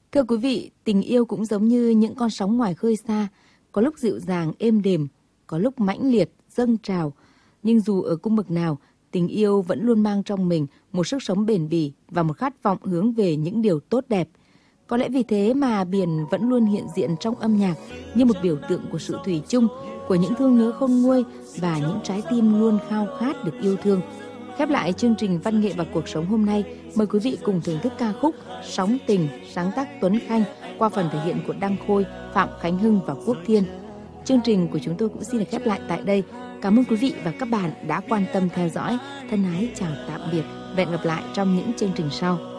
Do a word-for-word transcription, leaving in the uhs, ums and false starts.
Thưa quý vị, tình yêu cũng giống như những con sóng ngoài khơi xa, có lúc dịu dàng, êm đềm, có lúc mãnh liệt, dâng trào. Nhưng dù ở cung bậc nào, tình yêu vẫn luôn mang trong mình một sức sống bền bỉ và một khát vọng hướng về những điều tốt đẹp. Có lẽ vì thế mà biển vẫn luôn hiện diện trong âm nhạc như một biểu tượng của sự thủy chung, của những thương nhớ khôn nguôi và những trái tim luôn khao khát được yêu thương. Khép lại chương trình Văn nghệ và cuộc sống hôm nay, mời quý vị cùng thưởng thức ca khúc Sóng tình sáng tác Tuấn Khanh qua phần thể hiện của Đăng Khôi, Phạm Khánh Hưng và Quốc Thiên. Chương trình của chúng tôi cũng xin được khép lại tại đây. Cảm ơn quý vị và các bạn đã quan tâm theo dõi. Thân ái chào tạm biệt. Hẹn gặp lại trong những chương trình sau.